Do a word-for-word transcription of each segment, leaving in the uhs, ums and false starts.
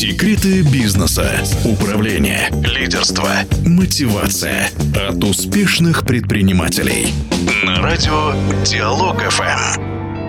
Секреты бизнеса, управления, лидерства, мотивация от успешных предпринимателей. На радио Диалог-ФМ.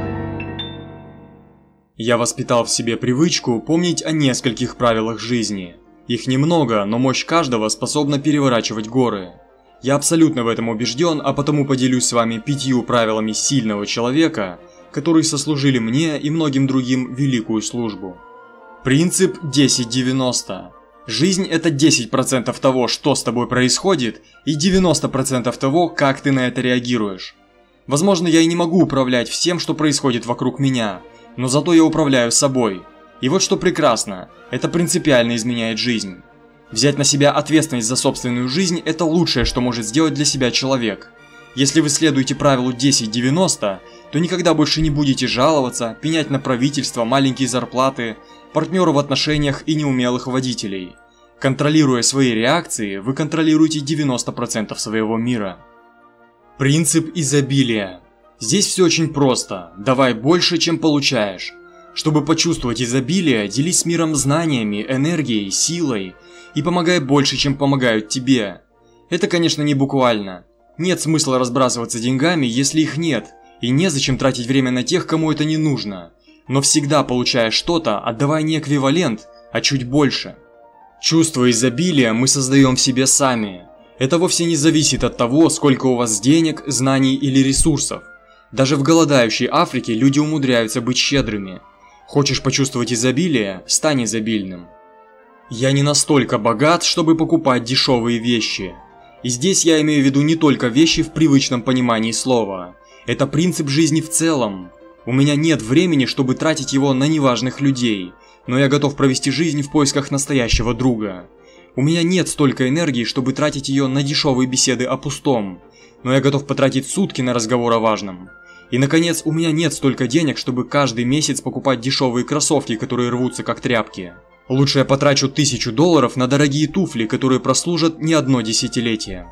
Я воспитал в себе привычку помнить о нескольких правилах жизни. Их немного, но мощь каждого способна переворачивать горы. Я абсолютно в этом убежден, а потому поделюсь с вами пятью правилами сильного человека, которые сослужили мне и многим другим великую службу. Принцип десять девяносто. Жизнь – это десять процентов того, что с тобой происходит, и девяносто процентов того, как ты на это реагируешь. Возможно, я и не могу управлять всем, что происходит вокруг меня, но зато я управляю собой. И вот что прекрасно – это принципиально изменяет жизнь. Взять на себя ответственность за собственную жизнь – это лучшее, что может сделать для себя человек. Если вы следуете правилу десять девяносто, то никогда больше не будете жаловаться, пенять на правительство, маленькие зарплаты, партнеров в отношениях и неумелых водителей. Контролируя свои реакции, вы контролируете девяносто процентов своего мира. Принцип изобилия. Здесь все очень просто. Давай больше, чем получаешь. Чтобы почувствовать изобилие, делись с миром знаниями, энергией, силой и помогай больше, чем помогают тебе. Это, конечно, не буквально. Нет смысла разбрасываться деньгами, если их нет, и незачем тратить время на тех, кому это не нужно. Но всегда, получая что-то, отдавай не эквивалент, а чуть больше. Чувство изобилия мы создаем в себе сами. Это вовсе не зависит от того, сколько у вас денег, знаний или ресурсов. Даже в голодающей Африке люди умудряются быть щедрыми. Хочешь почувствовать изобилие? Стань изобильным. Я не настолько богат, чтобы покупать дешевые вещи. И здесь я имею в виду не только вещи в привычном понимании слова. Это принцип жизни в целом. У меня нет времени, чтобы тратить его на неважных людей, но я готов провести жизнь в поисках настоящего друга. У меня нет столько энергии, чтобы тратить ее на дешевые беседы о пустом, но я готов потратить сутки на разговор о важном. И, наконец, у меня нет столько денег, чтобы каждый месяц покупать дешевые кроссовки, которые рвутся как тряпки. Лучше я потрачу тысячу долларов на дорогие туфли, которые прослужат не одно десятилетие.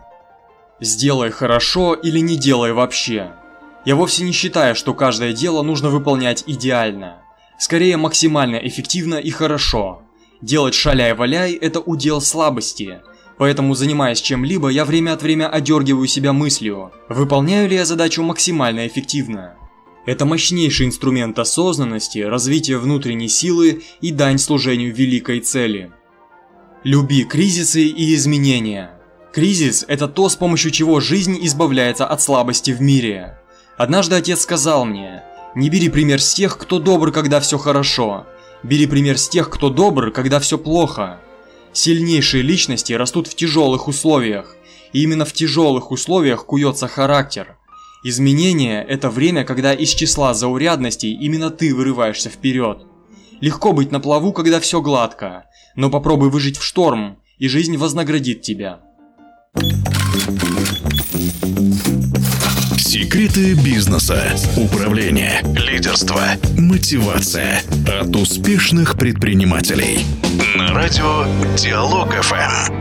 Сделай хорошо или не делай вообще. Я вовсе не считаю, что каждое дело нужно выполнять идеально. Скорее, максимально эффективно и хорошо. Делать шаляй-валяй – это удел слабости. Поэтому, занимаясь чем-либо, я время от времени одергиваю себя мыслью, выполняю ли я задачу максимально эффективно. Это мощнейший инструмент осознанности, развития внутренней силы и дань служению великой цели. Люби кризисы и изменения. Кризис – это то, с помощью чего жизнь избавляется от слабости в мире. Однажды отец сказал мне: не бери пример с тех, кто добр, когда все хорошо. Бери пример с тех, кто добр, когда все плохо. Сильнейшие личности растут в тяжелых условиях, и именно в тяжелых условиях куется характер. Изменение – это время, когда из числа заурядностей именно ты вырываешься вперед. Легко быть на плаву, когда все гладко, но попробуй выжить в шторм, и жизнь вознаградит тебя. Секреты бизнеса, управления, лидерства, мотивация от успешных предпринимателей. На радио Диалог-ФМ.